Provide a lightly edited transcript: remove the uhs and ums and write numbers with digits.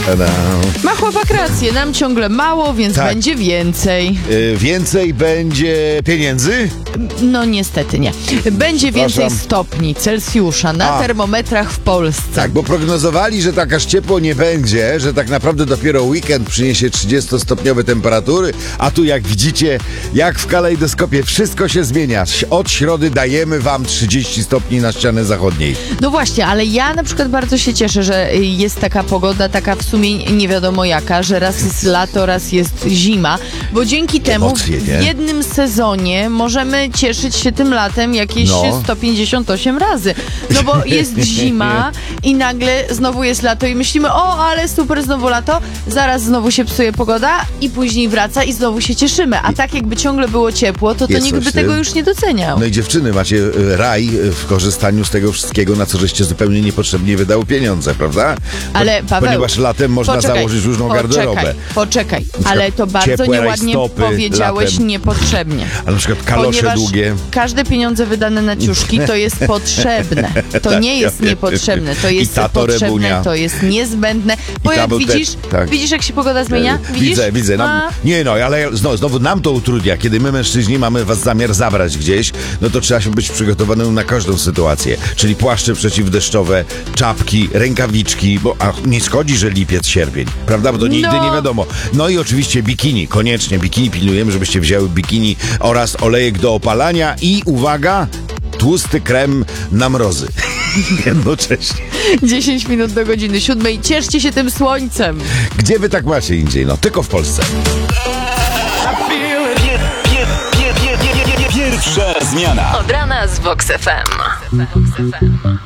Ma chłopak rację, nam ciągle mało, więc Tak. będzie więcej. Więcej będzie pieniędzy? No niestety nie. Będzie więcej Przepraszam. stopni Celsjusza na termometrach w Polsce. Tak, bo prognozowali, że tak aż ciepło nie będzie, że tak naprawdę dopiero weekend przyniesie 30-stopniowe temperatury, a tu jak widzicie, jak w kalejdoskopie, wszystko się zmienia. Od środy dajemy wam 30 stopni na ścianę zachodniej. No właśnie, ale ja na przykład bardzo się cieszę, że jest taka pogoda, taka w sumie nie wiadomo jaka, że raz jest lato, raz jest zima, bo dzięki temu Emocje, nie? w jednym sezonie możemy cieszyć się tym latem jakieś 158 razy. No bo jest zima i nagle znowu jest lato i myślimy, o, ale super, znowu lato, zaraz znowu się psuje pogoda i później wraca i znowu się cieszymy. A tak jakby ciągle było ciepło, to Jest nikt by coś, tego nie? już nie doceniał. No i dziewczyny, macie raj w korzystaniu z tego wszystkiego, na co żeście zupełnie niepotrzebnie wydały pieniądze, prawda? Ale Paweł, ponieważ latem można założyć różną garderobę. Poczekaj, ale to bardzo ciepłe nieładnie rajstopy powiedziałeś latem. niepotrzebnie. A na przykład kalosze Ponieważ długie. każde pieniądze wydane na ciuszki to jest potrzebne. To nie jest niepotrzebne, to jest tato potrzebne, Rebunia. to jest niezbędne. Bo jak double widzisz, tak. widzisz jak się pogoda zmienia? Widzisz? Widzę. Nie no, ale znowu nam to utrudnia. Kiedy my mężczyźni mamy was zamiar zabrać gdzieś, no to trzeba się być przygotowanym na każdą sytuację. Czyli płaszcze przeciwdeszczowe, czapki, rękawiczki, bo nie szkodzi, że lipiec, sierpień, prawda? Bo to nigdy nie wiadomo. No i oczywiście bikini, koniecznie bikini pilnujemy, żebyście wzięły bikini oraz olejek do opalania i uwaga, tłusty krem na mrozy. Jednocześnie. 10 minut do godziny 7. Cieszcie się tym słońcem. Gdzie wy tak macie indziej? No, tylko w Polsce. Pierwsza zmiana. Od rana z Vox FM.